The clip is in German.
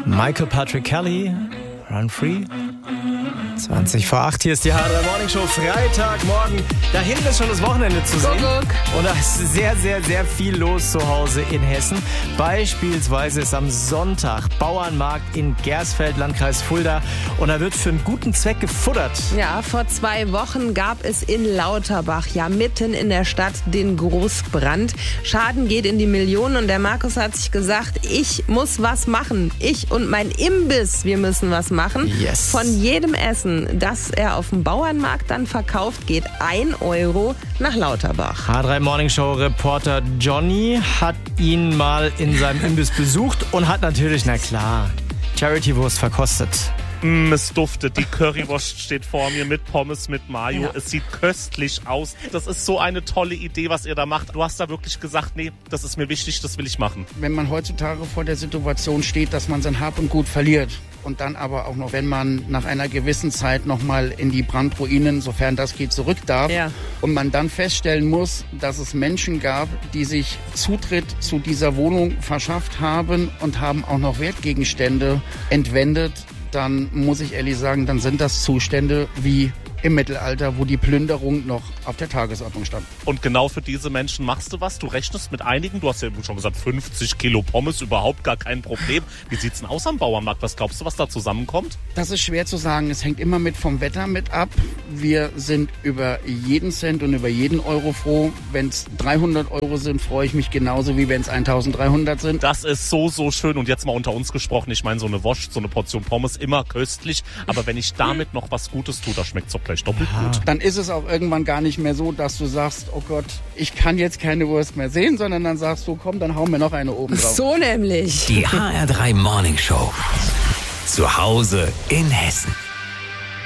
Michael Patrick Kelly, Run Free. 20 vor 8, hier ist die H3 Morning Show, Freitagmorgen. Da hinten ist schon das Wochenende zu sehen. Und da ist sehr, sehr, sehr viel los zu Hause in Hessen. Beispielsweise ist am Sonntag Bauernmarkt in Gersfeld, Landkreis Fulda. Und da wird für einen guten Zweck gefuttert. Ja, vor 2 Wochen gab es in Lauterbach, ja mitten in der Stadt, den Großbrand. Schaden geht in die Millionen und der Markus hat sich gesagt, ich muss was machen. Ich und mein Imbiss, wir müssen was machen. Yes. Von jedem Essen, das er auf dem Bauernmarkt dann verkauft, geht 1 Euro nach Lauterbach. H3 Morning Show Reporter Johnny hat ihn mal in seinem Imbiss besucht und hat natürlich, na klar, Charity-Wurst verkostet. Es duftet, die Currywurst steht vor mir mit Pommes, mit Mayo. Ja. Es sieht köstlich aus. Das ist so eine tolle Idee, was ihr da macht. Du hast da wirklich gesagt, nee, das ist mir wichtig, das will ich machen. Wenn man heutzutage vor der Situation steht, dass man sein Hab und Gut verliert und dann aber auch noch, wenn man nach einer gewissen Zeit nochmal in die Brandruinen, sofern das geht, zurück darf, und man dann feststellen muss, dass es Menschen gab, die sich Zutritt zu dieser Wohnung verschafft haben und haben auch noch Wertgegenstände entwendet, dann muss ich ehrlich sagen, dann sind das Zustände wie im Mittelalter, wo die Plünderung noch auf der Tagesordnung stand. Und genau für diese Menschen machst du was? Du rechnest mit einigen, du hast ja eben schon gesagt, 50 Kilo Pommes, überhaupt gar kein Problem. Wie sieht's denn aus am Bauernmarkt? Was glaubst du, was da zusammenkommt? Das ist schwer zu sagen. Es hängt immer vom Wetter mit ab. Wir sind über jeden Cent und über jeden Euro froh. Wenn es 300 Euro sind, freue ich mich genauso, wie wenn es 1300 sind. Das ist so, so schön. Und jetzt mal unter uns gesprochen, ich meine, so eine Wurst, so eine Portion Pommes, immer köstlich. Aber wenn ich damit noch was Gutes tue, das schmeckt so gleich doppelt gut. Dann ist es auch irgendwann gar nicht mehr so, dass du sagst, oh Gott, ich kann jetzt keine Wurst mehr sehen, sondern dann sagst du, komm, dann hauen wir noch eine oben drauf. So nämlich. Die HR3 Morning Show. Zu Hause in Hessen.